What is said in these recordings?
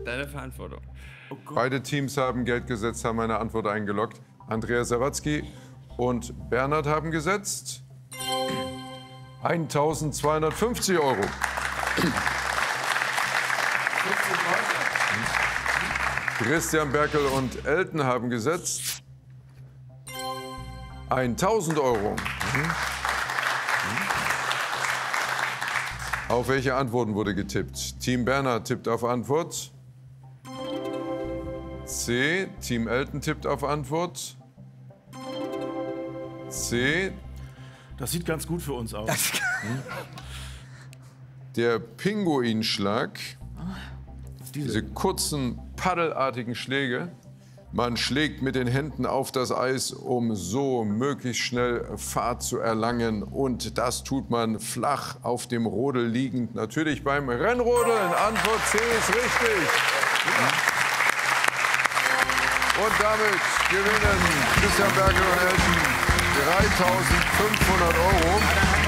deine Verantwortung. Oh Gott. Beide Teams haben Geld gesetzt, haben eine Antwort eingeloggt. Andreas Sawatzki und Bernhard haben gesetzt 1.250 €. Christian Berkel und Elton haben gesetzt 1.000 €. Auf welche Antworten wurde getippt? Team Bernhard tippt auf Antwort C. Team Elton tippt auf Antwort C. Das sieht ganz gut für uns aus. Der Pinguinschlag. Diese kurzen, paddelartigen Schläge. Man schlägt mit den Händen auf das Eis, um so möglichst schnell Fahrt zu erlangen. Und das tut man flach auf dem Rodel liegend. Natürlich beim Rennrodeln. Antwort C ist richtig. Und damit gewinnen Christian Berkel und Elton 3.500 €.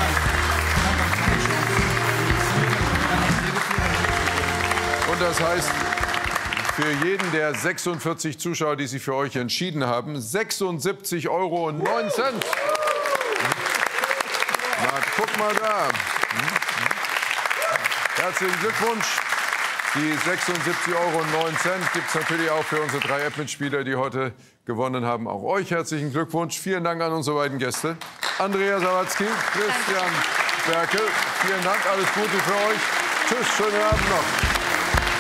Und das heißt, für jeden der 46 Zuschauer, die sich für euch entschieden haben, 76,09 €. Na, guck mal da. Herzlichen Glückwunsch. Die 76,09 € gibt es natürlich auch für unsere 3 App-Mitspieler, die heute gewonnen haben. Auch euch herzlichen Glückwunsch. Vielen Dank an unsere beiden Gäste. Andrea Sawatzki, Christian Berkel. Vielen Dank, alles Gute für euch. Tschüss, schönen Abend noch.